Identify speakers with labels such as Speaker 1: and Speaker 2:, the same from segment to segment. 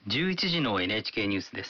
Speaker 1: 11時の NHK ニュースです。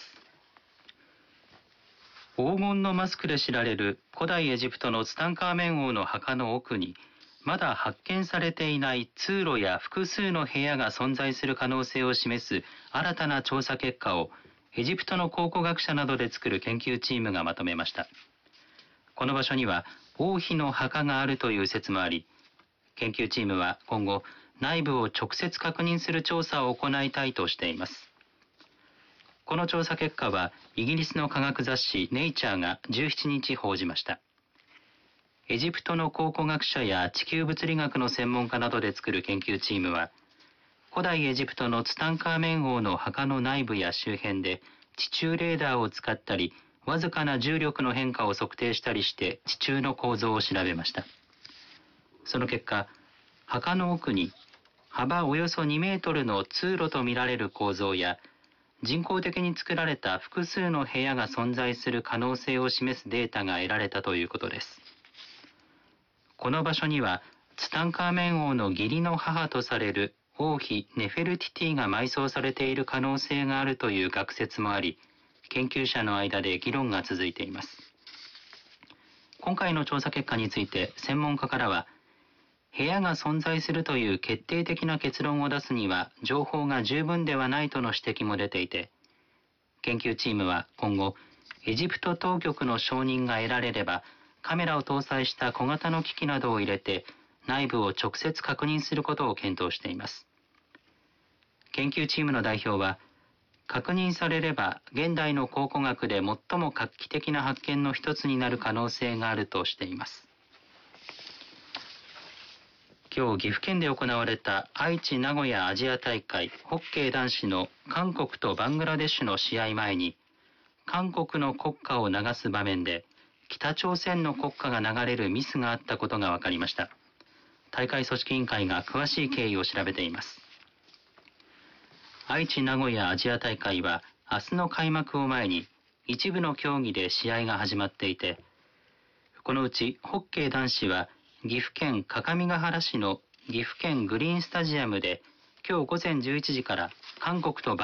Speaker 1: 黄金のマスクで知られる古代エジプトのツタンカーメン王の墓の奥に、まだ発見されていない通路や複数の部屋が存在する可能性を示す新たな調査結果を、エジプトの考古学者などで作る研究チームがまとめました。この場所には王妃の墓があるという説もあり、研究チームは今後、内部を直接確認する調査を行いたいとしています。この調査結果はイギリスの科学雑誌ネイチャーが17日報じました。エジプトの考古学者や地球物理学の専門家などで作る研究チームは、古代エジプトのツタンカーメン王の墓の内部や周辺で地中レーダーを使ったり、わずかな重力の変化を測定したりして地中の構造を調べました。その結果、墓の奥に幅およそ2メートルの通路とみられる構造や、人工的に作られた複数の部屋が存在する可能性を示すデータが得られたということです。この場所には、ツタンカーメン王の義理の母とされる王妃ネフェルティティが埋葬されている可能性があるという学説もあり、研究者の間で議論が続いています。今回の調査結果について専門家からは、部屋が存在するという決定的な結論を出すには情報が十分ではないとの指摘も出ていて、研究チームは今後、エジプト当局の承認が得られれば、カメラを搭載した小型の機器などを入れて内部を直接確認することを検討しています。研究チームの代表は、確認されれば現代の考古学で最も画期的な発見の一つになる可能性があるとしています。今日岐阜県で行われた愛知名古屋アジア大会ホッケー男子の韓国とバングラデシュの試合前に、韓国の国歌を流す場面で北朝鮮の国歌が流れるミスがあったことが分かりました。大会組織委員会が詳しい経緯を調べています。愛知名古屋アジア大会は明日の開幕を前に一部の競技で試合が始まっていて、このうちホッケー男子は岐阜県各務原市の岐阜県グリーンスタジアムで今日午前11時から韓国と